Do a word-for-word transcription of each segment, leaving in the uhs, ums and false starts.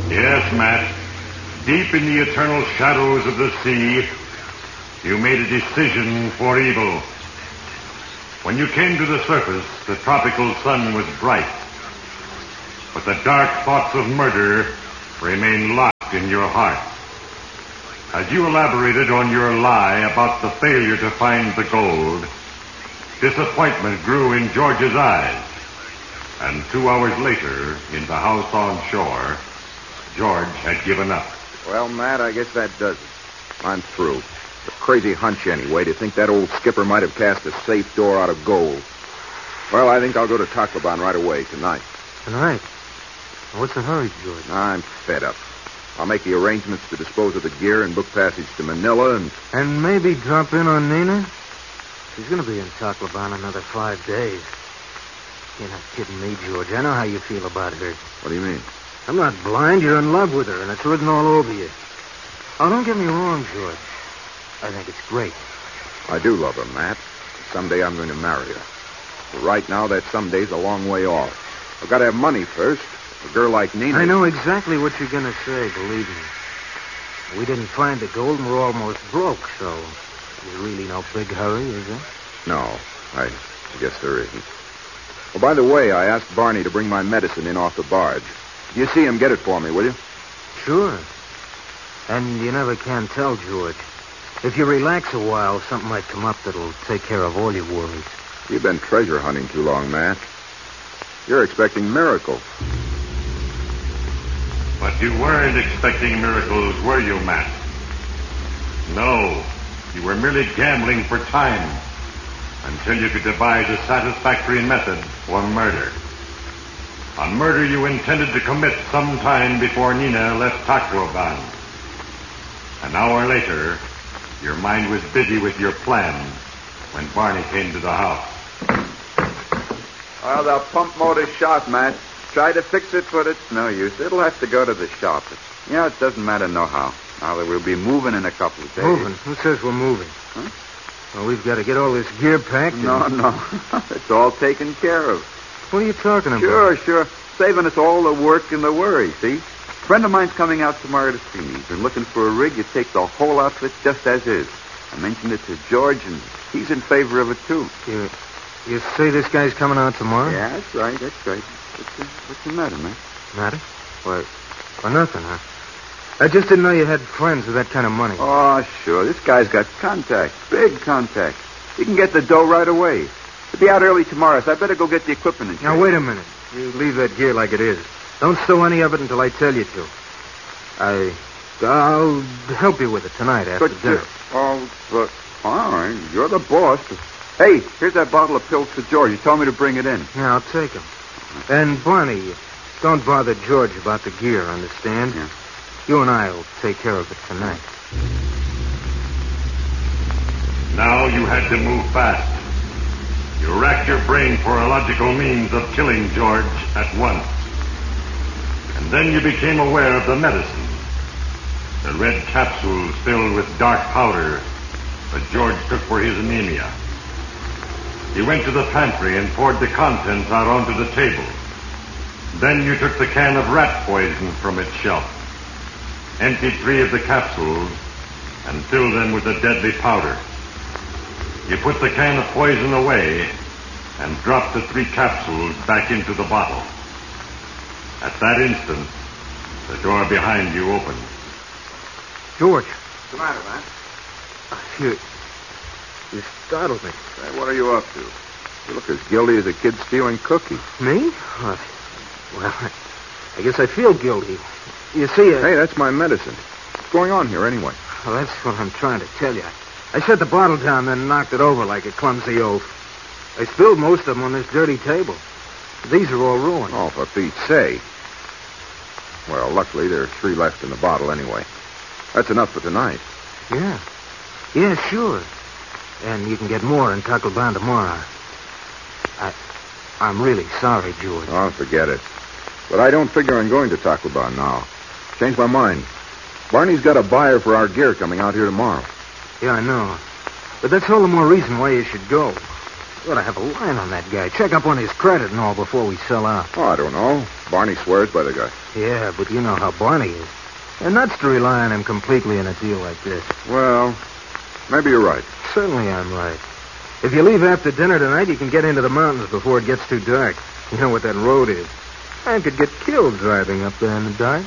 Yes, Matt. Deep in the eternal shadows of the sea, you made a decision for evil. When you came to the surface, the tropical sun was bright. But the dark thoughts of murder remained locked in your heart. As you elaborated on your lie about the failure to find the gold, disappointment grew in George's eyes. And two hours later, in the house on shore, George had given up. Well, Matt, I guess that does it. I'm through. It's a crazy hunch anyway to think that old skipper might have cast a safe door out of gold. Well, I think I'll go to Tacloban right away tonight. Tonight? What's the hurry, George? I'm fed up. I'll make the arrangements to dispose of the gear and book passage to Manila and... And maybe drop in on Nina? She's going to be in Tacloban another five days. You're not kidding me, George. I know how you feel about her. What do you mean? I'm not blind. You're in love with her, and it's written all over you. Oh, don't get me wrong, George. I think it's great. I do love her, Matt. Someday I'm going to marry her. But right now, that someday's a long way off. I've got to have money first. A girl like Nina... I know exactly what you're going to say, believe me. We didn't find the gold, and we're almost broke, so there's really no big hurry, is there? No, I guess there isn't. Well, by the way, I asked Barney to bring my medicine in off the barge. You see him get it for me, will you? Sure. And you never can tell, George. If you relax a while, something might come up that'll take care of all your worries. You've been treasure hunting too long, Matt. You're expecting miracles. But you weren't expecting miracles, were you, Matt? No. You were merely gambling for time until you could devise a satisfactory method for murder. A murder you intended to commit sometime before Nina left Tacloban. An hour later, your mind was busy with your plan when Barney came to the house. Well, the pump motor's shot, Matt. Try to fix it, but it's no use. It'll have to go to the shop. You know, it doesn't matter no how. Now that we'll be moving in a couple of days. Moving? Who says we're moving? Huh? Well, we've got to get all this gear packed. And... No, no. It's all taken care of. What are you talking about? Sure, sure. Saving us all the work and the worry, see? A friend of mine's coming out tomorrow to see me. He's been looking for a rig. You take the whole outfit just as is. I mentioned it to George, and he's in favor of it, too. You, you say this guy's coming out tomorrow? Yeah, that's right, that's right. What's the, what's the matter, man? Matter? Why, well, nothing, huh? I just didn't know you had friends with that kind of money. Oh, sure. This guy's got contacts, big contacts. He can get the dough right away. He'll be out early tomorrow, so I better go get the equipment and Now, wait a minute. You leave that gear like it is. Don't stow any of it until I tell you to. I... I'll help you with it tonight after but, dinner. Uh, oh, but... All right, you're the boss. Hey, here's that bottle of pills for George. You told me to bring it in. Yeah, I'll take them. And, Barney, don't bother George about the gear, understand? Yeah. You and I will take care of it tonight. Now you had to move fast. You racked your brain for a logical means of killing George at once. And then you became aware of the medicine. The red capsules filled with dark powder that George took for his anemia. You went to the pantry and poured the contents out onto the table. Then you took the can of rat poison from its shelf, emptied three of the capsules, and filled them with the deadly powder. You put the can of poison away and dropped the three capsules back into the bottle. At that instant, the door behind you opened. George. What's the matter, man? You, you startled me. Hey, what are you up to? You look as guilty as a kid stealing cookies. Me? Uh, well, I guess I feel guilty. You see, uh, Hey, that's my medicine. What's going on here, anyway? Well, that's what I'm trying to tell you. I set the bottle down, then knocked it over like a clumsy oaf. I spilled most of them on this dirty table. These are all ruined. Oh, for Pete's sake. Well, luckily, there are three left in the bottle anyway. That's enough for tonight. Yeah. Yeah, sure. And you can get more in Tacloban tomorrow. I, I'm really sorry, George. Oh, forget it. But I don't figure on going to Tacloban now. Changed my mind. Barney's got a buyer for our gear coming out here tomorrow. Yeah, I know. But that's all the more reason why you should go. Ought to have a line on that guy. Check up on his credit and all before we sell out. Oh, I don't know. Barney swears by the guy. Yeah, but you know how Barney is. They're nuts to rely on him completely in a deal like this. Well, maybe you're right. Certainly I'm right. If you leave after dinner tonight, you can get into the mountains before it gets too dark. You know what that road is. Man could get killed driving up there in the dark.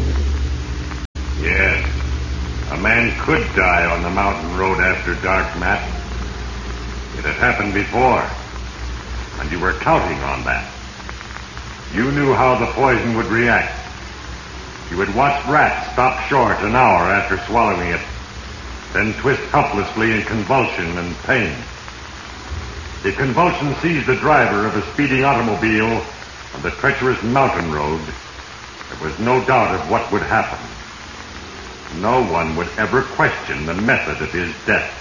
Yes. A man could die on the mountain road after dark, Matt. It had happened before. And you were counting on that. You knew how the poison would react. You had watched rats stop short an hour after swallowing it, then twist helplessly in convulsion and pain. If convulsion seized the driver of a speeding automobile on the treacherous mountain road, there was no doubt of what would happen. No one would ever question the method of his death.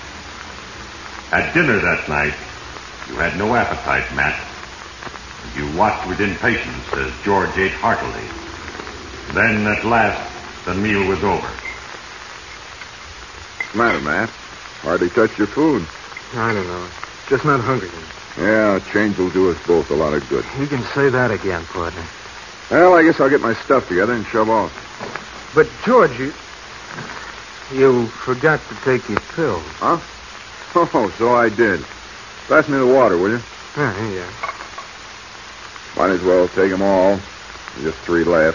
At dinner that night, you had no appetite, Matt. You watched with impatience as George ate heartily. Then, at last, the meal was over. What's the matter, Matt? Hardly touched your food. I don't know. Just not hungry. Yeah, a change will do us both a lot of good. You can say that again, partner. Well, I guess I'll get my stuff together and shove off. But, George, you... You forgot to take your pills. Huh? Oh, so I did. Pass me the water, will you? Yeah, yeah. Might as well take them all. Just three left.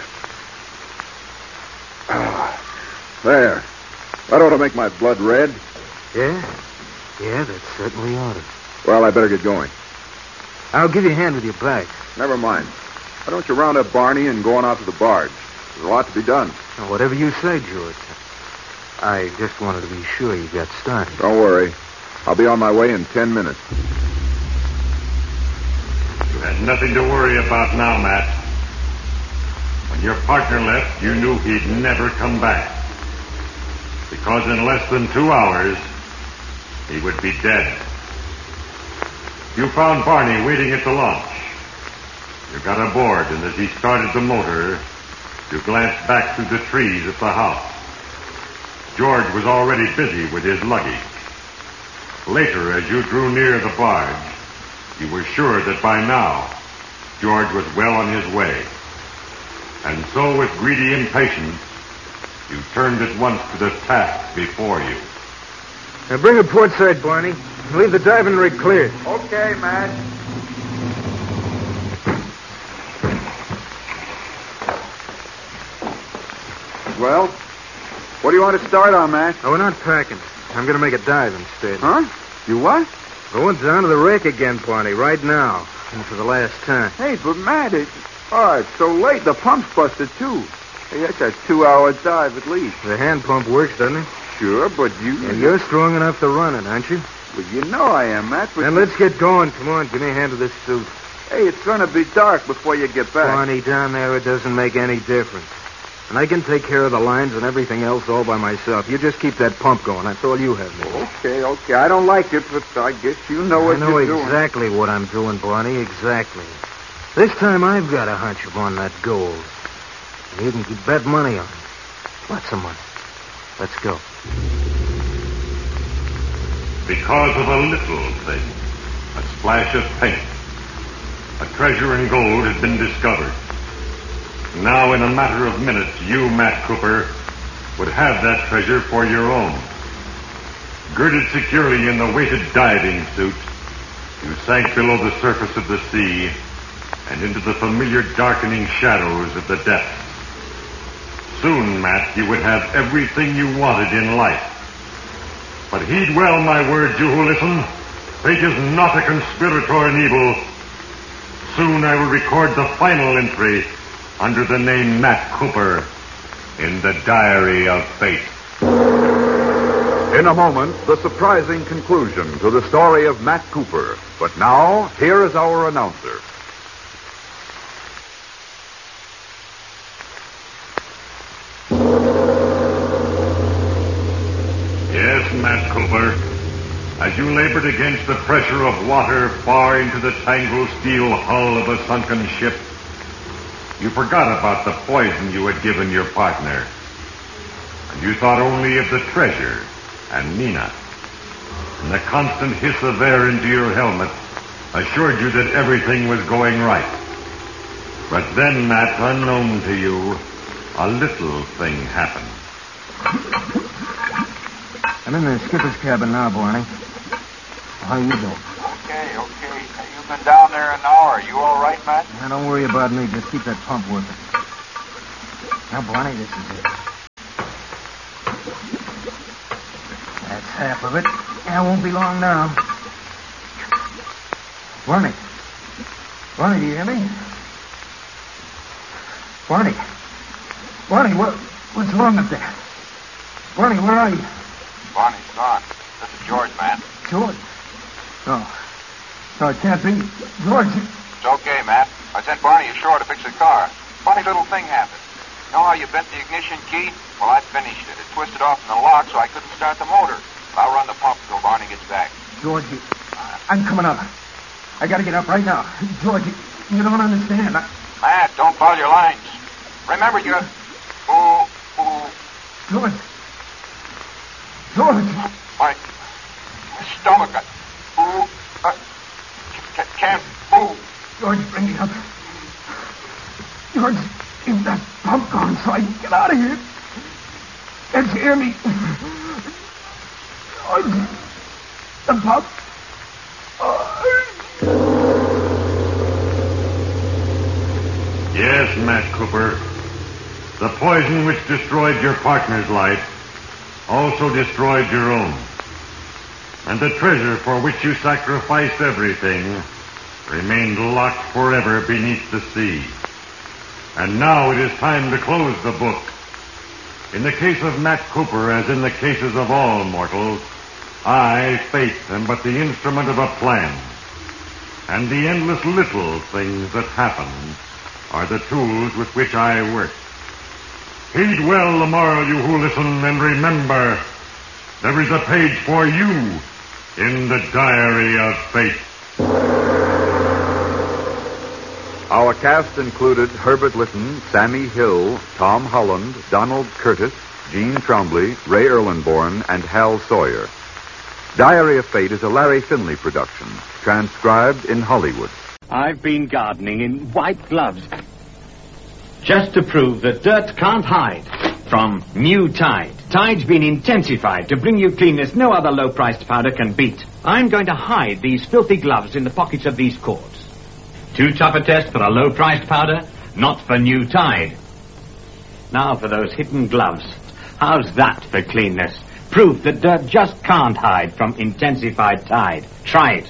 Ah, there. That ought to make my blood red. Yeah? Yeah, that certainly ought to. Well, I better get going. I'll give you a hand with your bag. Never mind. Why don't you round up Barney and go on out to the barge? There's a lot to be done. Now, whatever you say, George. I just wanted to be sure you got started. Don't worry. I'll be on my way in ten minutes. You had nothing to worry about now, Matt. When your partner left, you knew he'd never come back. Because in less than two hours, he would be dead. You found Barney waiting at the launch. You got aboard, and as he started the motor, you glanced back through the trees at the house. George was already busy with his luggage. Later, as you drew near the barge, you were sure that by now, George was well on his way. And so, with greedy impatience, you turned at once to the task before you. Now bring her port side, Barney. Leave the diving rig cleared. Okay, Matt. Well, what do you want to start on, Matt? Oh, we're not packing. I'm going to make a dive instead. Huh? You what? Going down to the wreck again, Barney, right now. And for the last time. Hey, but Matt, it... Oh, it's so late. The pump's busted, too. Hey, that's a two-hour dive at least. The hand pump works, doesn't it? Sure, but you... And you're strong enough to run it, aren't you? Well, you know I am, Matt, but... Then let's get going. Come on, give me a hand with this suit. Hey, it's going to be dark before you get back. Barney, down there, it doesn't make any difference. And I can take care of the lines and everything else all by myself. You just keep that pump going. That's all you have to do. Okay, okay. I don't like it, but I guess you know what I know you're exactly doing. what I'm doing, Barney, exactly. This time I've got a hunch upon that gold. And you can keep bet money on it. Lots of money. Let's go. Because of a little thing, a splash of paint, a treasure in gold had been discovered. Now, in a matter of minutes, you, Matt Cooper, would have that treasure for your own. Girded securely in the weighted diving suit, you sank below the surface of the sea and into the familiar darkening shadows of the depths. Soon, Matt, you would have everything you wanted in life. But heed well my words, you who listen. Fate is not a conspirator in evil. Soon I will record the final entry under the name Matt Cooper in the Diary of Fate. In a moment, the surprising conclusion to the story of Matt Cooper. But now, here is our announcer. Yes, Matt Cooper. As you labored against the pressure of water far into the tangled steel hull of a sunken ship, you forgot about the poison you had given your partner. And you thought only of the treasure and Nina. and the constant hiss of air into your helmet assured you that everything was going right. But then, Matt, unknown to you, a little thing happened. I'm in the skipper's cabin now, Barney. How you doing? Okay, okay. You've been down there an hour. You all right, Matt? Now, don't worry about me. Just keep that pump working. Now, Barney, this is it. That's half of it. Yeah, won't be long now. Barney. Barney, do you hear me? Barney. Barney, what, what's wrong up there? Barney, where are you? Barney's gone. This is George, Matt. George? No. No, it can't be. George. It's okay, Matt. I sent Barney ashore to fix the car. Funny little thing happened. You know how you bent the ignition key? Well, I finished it. It twisted off in the lock, so I couldn't start the motor. I'll run the pump until Barney gets back. George, you, I'm coming up. I gotta get up right now. George, you, you don't understand. I... Matt, don't follow your lines. Remember, you... Ooh, ooh. George. George. My, my stomach. I, ooh. Uh, c- can't move. George, bring me up. George, keep that pump going so I can get out of here. Can't you hear me? George, the pump. Yes, Matt Cooper. The poison which destroyed your partner's life also destroyed your own. And the treasure for which you sacrificed everything remained locked forever beneath the sea. And now it is time to close the book. In the case of Matt Cooper, as in the cases of all mortals, I, fate, am but the instrument of a plan. And the endless little things that happen are the tools with which I work. Heed well the moral, you who listen, and remember, there is a page for you in the diary of fate. Our cast included Herbert Litton, Sammy Hill, Tom Holland, Donald Curtis, Gene Trombley, Ray Erlenborn, and Hal Sawyer. Diary of Fate is a Larry Finley production, transcribed in Hollywood. I've been gardening in white gloves just to prove that dirt can't hide from new Tide. Tide's been intensified to bring you cleanness no other low-priced powder can beat. I'm going to hide these filthy gloves in the pockets of these cords. Too tough a test for a low-priced powder? Not for new Tide. Now for those hidden gloves. How's that for cleanness? Proof that dirt just can't hide from intensified Tide. Try it.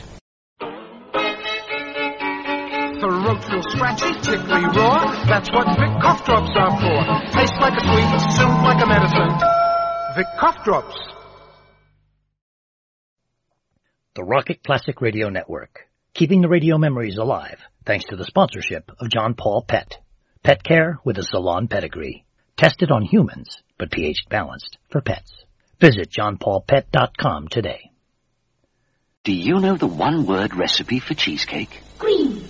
Throat real scratchy, tickly raw. That's what Vic cough drops are for. Tastes like a sweet, soothe like a medicine. Vic cough drops. The Rocket Classic Radio Network, keeping the radio memories alive thanks to the sponsorship of John Paul Pet. Pet care with a salon pedigree. Tested on humans, but pH balanced for pets. Visit john paul pet dot com today. Do you know the one-word recipe for cheesecake? Green.